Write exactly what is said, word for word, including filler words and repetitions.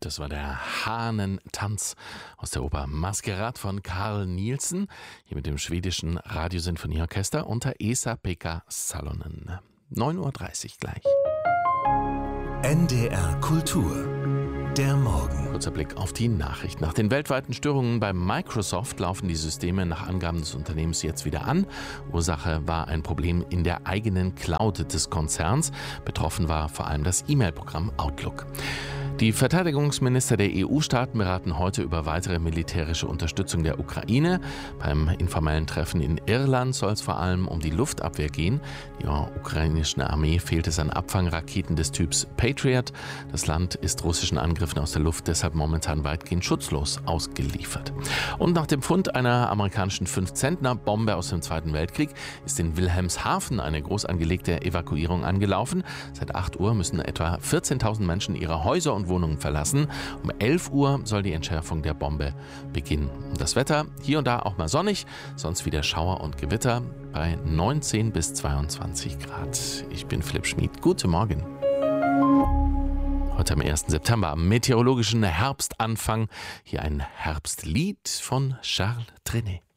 Das war der Hahnentanz aus der Oper Maskerad von Carl Nielsen, hier mit dem schwedischen Radiosinfonieorchester unter Esa-Pekka Salonen. neun Uhr dreißig gleich. N D R Kultur. Der Morgen. Kurzer Blick auf die Nachrichten. Nach den weltweiten Störungen bei Microsoft laufen die Systeme nach Angaben des Unternehmens jetzt wieder an. Ursache war ein Problem in der eigenen Cloud des Konzerns. Betroffen war vor allem das E-Mail-Programm Outlook. Die Verteidigungsminister der E U-Staaten beraten heute über weitere militärische Unterstützung der Ukraine. Beim informellen Treffen in Irland soll es vor allem um die Luftabwehr gehen. Der ukrainischen Armee fehlt es an Abfangraketen des Typs Patriot. Das Land ist russischen Angriffen aus der Luft deshalb momentan weitgehend schutzlos ausgeliefert. Und nach dem Fund einer amerikanischen fünf-Zentner-Bombe aus dem Zweiten Weltkrieg ist in Wilhelmshaven eine groß angelegte Evakuierung angelaufen. Seit acht Uhr müssen etwa vierzehntausend Menschen ihre Häuser und Wohnungen verlassen. Um elf Uhr soll die Entschärfung der Bombe beginnen. Das Wetter hier und da auch mal sonnig, sonst wieder Schauer und Gewitter bei neunzehn bis zweiundzwanzig Grad. Ich bin Philipp Schmid. Guten Morgen. Heute am ersten September, am meteorologischen Herbstanfang, hier ein Herbstlied von Charles Trenet.